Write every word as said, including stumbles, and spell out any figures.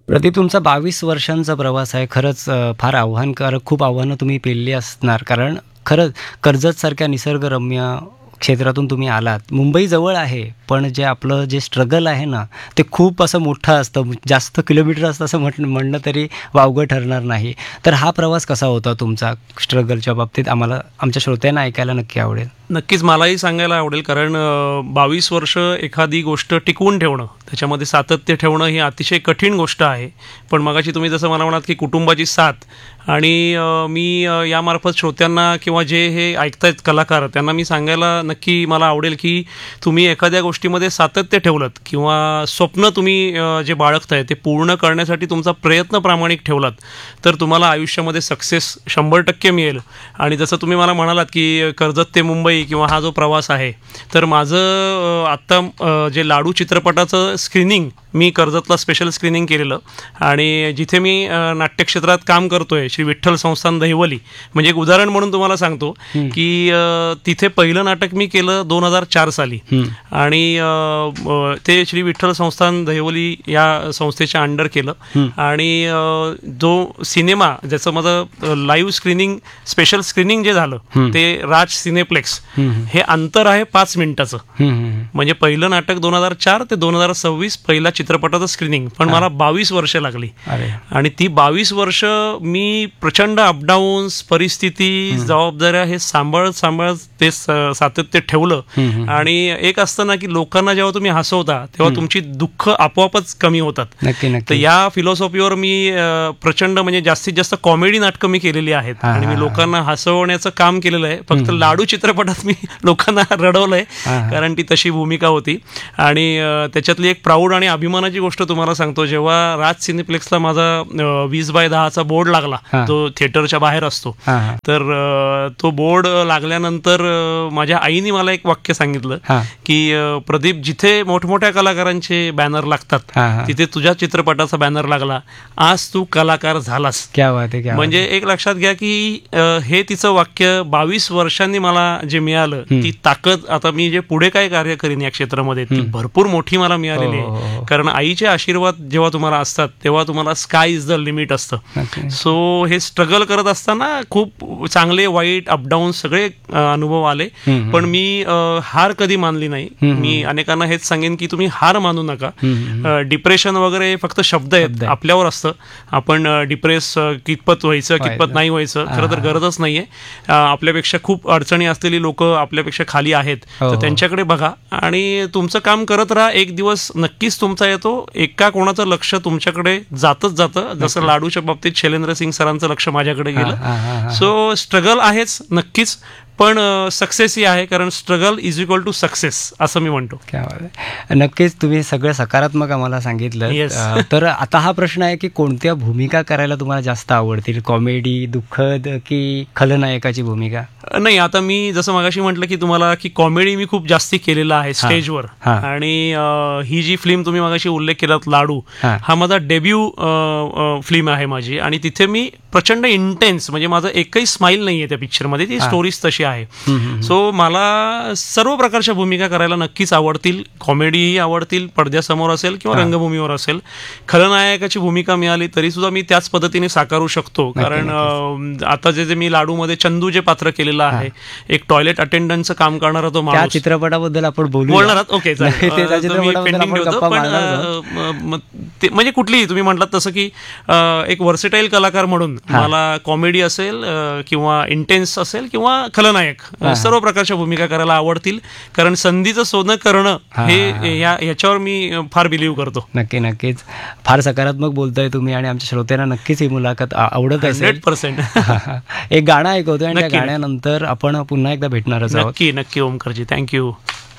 प्रदीप, तुमचा बावीस वर्षांचा प्रवास आहे. खरंच अ, फार आव्हानकारक, खूप आव्हानं तुम्ही पेलली असणार. कारण खरंच कर्जतसारख्या निसर्गरम्य क्षेत्रातून तुम्ही आलात. मुंबई जवळ आहे, पण जे आपलं जे स्ट्रगल आहे ना, ते खूप असं मोठं असतं. जास्त किलोमीटर असतं असं म्हट म्हणणं तरी वावगं ठरणार नाही. तर हा प्रवास कसा होता तुमचा स्ट्रगलच्या बाबतीत? आम्हाला, आमच्या श्रोत्यांना ऐकायला नक्की आवडेल. नक्कीच मलाही सांगायला आवडेल, कारण बावीस वर्ष एखादी गोष्ट टिकवून ठेवणं, त्याच्यामध्ये सातत्य ठेवणं ही अतिशय कठीण गोष्ट आहे. पण मगाशी तुम्ही जसं मला म्हणालात की कुटुंबाची साथ, आणि मी यामार्फत श्रोत्यांना किंवा जे हे ऐकतायत कलाकार, त्यांना मी सांगायला नक्की मला आवडेल की तुम्ही एखाद्या गोष्टीमध्ये सातत्य ठेवलत किंवा स्वप्न तुम्ही जे बाळगताय ते पूर्ण करण्यासाठी तुमचा प्रयत्न प्रामाणिक ठेवलात, तर तुम्हाला आयुष्यामध्ये सक्सेस शंभर टक्के मिळेल. आणि जसं तुम्ही मला म्हणालात की कर्जत ते मुंबई किंवा हा जो प्रवास आहे, तर माझं आत्ता जे लाडू चित्रपटाचं स्क्रीनिंग मी कर्जतला स्पेशल स्क्रीनिंग केलेलं, आणि जिथे मी नाट्यक्षेत्रात काम करतोय श्री विठ्ठल संस्थान दहिवली, म्हणजे एक उदाहरण म्हणून तुम्हाला सांगतो की तिथे पहिलं नाटक मी केलं दोन हजार चार साली, आणि ते श्री विठ्ठल संस्थान दहिवली या संस्थेच्या अंडर केलं. आणि जो सिनेमा ज्याचं माझं लाईव्ह स्क्रीनिंग स्पेशल स्क्रीनिंग जे झालं ते राज सिनेप्लेक्स, हे अंतर आहे पाच मिनिटाचं. म्हणजे पहिलं नाटक दोन हजार चार ते दोन हजार सव्वीस पहिला चित्रपटाचं स्क्रीनिंग, पण मला बावीस वर्ष लागली. आणि ती बावीस वर्ष मी प्रचंड अपडाऊन्स, परिस्थिती, जबाबदाऱ्या हे सांभाळत सांभाळत ते सातत्य ठेवलं. आणि एक असतं ना की लोकांना जेव्हा तुम्ही हसवता तेव्हा तुमची दुःख आपोआपच कमी होतात. तर या फिलॉसॉफीवर मी प्रचंड, म्हणजे जास्तीत जास्त कॉमेडी नाटकं मी केलेली आहेत आणि मी लोकांना हसवण्याचं काम केलेलं आहे. फक्त लाडू चित्रपटात मी लोकांना रडवलंय, कारण ती तशी भूमिका होती. आणि त्याच्यातली एक प्राऊड आणि अभिमानाची गोष्ट तुम्हाला सांगतो, जेव्हा राज सिनेप्लेक्सला माझा वीस बाय दहाचा बोर्ड लागला, तो थिएटरच्या बाहेर असतो, तर तो बोर्ड लागल्यानंतर माझ्या आईने मला एक वाक्य सांगितलं की प्रदीप, जिथे मोठमोठ्या कलाकारांचे बॅनर लागतात तिथे तुझ्या चित्रपटाचा बॅनर लागला, आज तू कलाकार झालास. क्या बात आहे. म्हणजे एक लक्षात घ्या की हे तिचं वाक्य बावीस वर्षांनी मला जे मिळालं, ती ताकद आता मी जे पुढे काय कार्य करीन या क्षेत्रामध्ये ती भरपूर मोठी मला मिळालेली आहे. कारण आईचे आशीर्वाद जेव्हा तुम्हाला असतात तेव्हा तुम्हाला स्काय इज द लिमिट असतं. सो हे स्ट्रगल करत असताना खूप चांगले वाईट अपडाऊन सगळे अनुभव आले, पण मी हार कधी मानली नाही. मी अनेकांना हेच सांगेन की तुम्ही हार मानू नका. डिप्रेशन वगैरे फक्त शब्द आहेत, आपल्यावर असतं. आपण डिप्रेस कितपत व्हायचं कितपत नाही व्हायचं खरं तर गरजच नाहीये. आपल्यापेक्षा खूप अडचणी असलेली लोक आपल्यापेक्षा खाली आहेत, तर त्यांच्याकडे बघा आणि तुमचं काम करत राहा. एक दिवस नक्कीच तुमचा येतो, एका कोणाचं लक्ष तुमच्याकडे जातच जातं. जसं लाडूच्या बाबतीत शैलेंद्र सिंग सरांचं लक्ष माझ्याकडे गेलं. सो स्ट्रगल आहेच नक्कीच, पण सक्सेसही आहे, कारण struggle is equal to success असं मी म्हणतो. नक्कीच तुम्ही सगळं सकारात्मक आम्हाला सांगितलं. तर आता हा प्रश्न आहे की कोणत्या भूमिका करायला तुम्हाला जास्त आवडतील, कॉमेडी, दुःखद की खलनायकाची भूमिका? नाही, आता मी जसं मगाशी म्हटलं की तुम्हाला की कॉमेडी मी खूप जास्ती केलेला आहे स्टेजवर. आणि ही जी फिल्म तुम्ही मगाशी उल्लेख केलात लाडू, हा माझा डेब्यू फिल्म आहे माझी, आणि तिथे मी प्रचंड इंटेन्स, म्हणजे माझं एकही स्माईल नाहीये त्या पिक्चरमध्ये, ती स्टोरीज तशी आहे. सो मला सर्व प्रकारच्या भूमिका करायला नक्कीच आवडतील. कॉमेडीही आवडतील, पडद्यासमोर असेल किंवा रंगभूमीवर असेल. खलनायकाची भूमिका मिळाली तरी सुद्धा मी त्याच पद्धतीने साकारू शकतो, कारण आता जे जे मी लाडूमध्ये चंदू जे पात्र केलेलं आहे, एक टॉयलेट अटेंडंटचं काम करणारा तो माणूस, चित्रपटाबद्दल आपण बोलू बोलणार आहात. ओके, म्हणजे कुठलीही तुम्ही म्हटलात तसं की एक व्हर्सेटाईल कलाकार म्हणून मला कॉमेडी असेल किंवा इंटेन्स असेल किंवा खलनायक, सर्व प्रकारच्या भूमिका करायला आवडतील, कारण संधीचं सोनं करणं हे याच्यावर मी फार बिलीव्ह करतो. नक्की नक्कीच फार सकारात्मक बोलताय तुम्ही, आणि आमच्या श्रोत्यांना नक्कीच ही मुलाखत आवडत असेल. Hundred percent. एक गाणं ऐकवतोय आणि त्या गाण्यानंतर आपण पुन्हा एकदा भेटणारच आहोत. नक्की नक्की ओमकारजी, थँक्यू.